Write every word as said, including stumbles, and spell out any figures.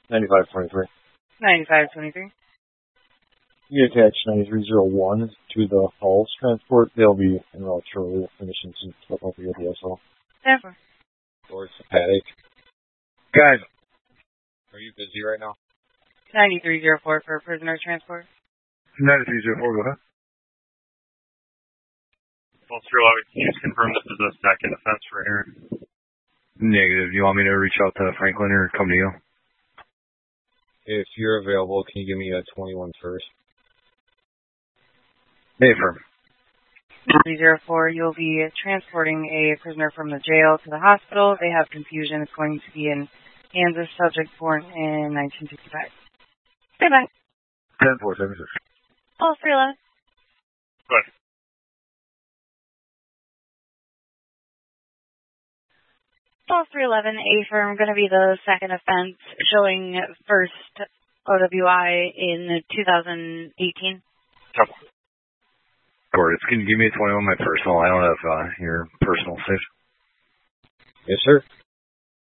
ninety-five twenty-three. ninety-five twenty-three. You attach ninety-three oh one to the Halls transport. They'll be en route shortly with permission to flip up your D S O. Therefore. Or Paddock. Guys, are you busy right now? ninety-three oh four for prisoner transport. ninety-three oh four, go ahead. Well, Sir Lobby, can you just confirm this is a second offense for Aaron? Negative. Do you want me to reach out to Franklin or come to you? If you're available, can you give me a twenty-one first? Hey, firm. ninety-three oh four, you'll be transporting a prisoner from the jail to the hospital. They have confusion. It's going to be in Kansas, subject born in nineteen sixty-five. Goodbye. ten four seventy-six. Oh, three eleven. Good. Oh, three eleven, A firm, going to be the second offense, showing first O W I in two thousand eighteen. Yep. Gordon, can you give me a twenty-one, my personal? I don't have uh, your personal safe. Yes, sir.